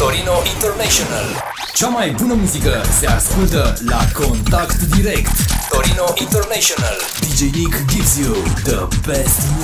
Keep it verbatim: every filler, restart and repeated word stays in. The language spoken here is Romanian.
Torino International. Cea mai bună muzică se ascultă la Contact Direct. Torino International. D J Nick gives you the best music.